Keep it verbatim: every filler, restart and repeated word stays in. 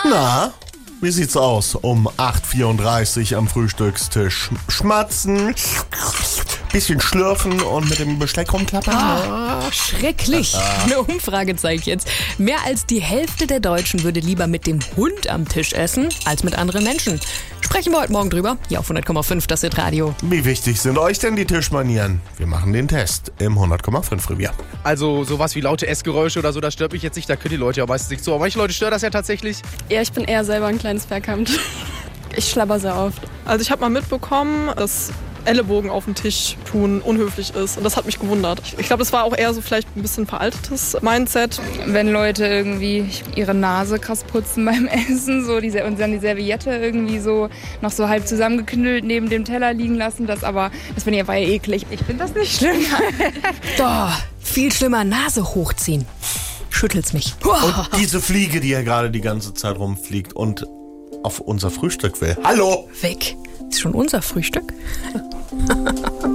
Na, wie sieht's aus um acht Uhr vierunddreißig am Frühstückstisch? Schmatzen, bisschen schlürfen und mit dem Besteck rumklappern? Ah, schrecklich. Eine Umfrage zeigt jetzt, mehr als die Hälfte der Deutschen würde lieber mit dem Hund am Tisch essen, als mit anderen Menschen. Sprechen wir heute Morgen drüber, hier auf hundert Komma fünf, das Hitradio. Wie wichtig sind euch denn die Tischmanieren? Wir machen den Test im hundert Komma fünf Revier. Also sowas wie laute Essgeräusche oder so, das stört mich jetzt nicht, da können die Leute ja meistens nicht so. Aber manche Leute stört das ja tatsächlich. Ja, ich bin eher selber ein kleines Verkampft. Ich schlabber sehr oft. Also ich habe mal mitbekommen, dass Ellenbogen auf den Tisch tun unhöflich ist. Und das hat mich gewundert. Ich glaube, das war auch eher so vielleicht ein bisschen veraltetes Mindset. Wenn Leute irgendwie ihre Nase krass putzen beim Essen so die, und dann die Serviette irgendwie so noch so halb zusammengeknüllt neben dem Teller liegen lassen, das aber, das finde ich einfach eklig. Ich finde das nicht schlimm. Doch, viel schlimmer, Nase hochziehen. Schüttelt's mich. Und diese Fliege, die ja gerade die ganze Zeit rumfliegt und auf unser Frühstück will. Hallo! Weg. Ist schon unser Frühstück?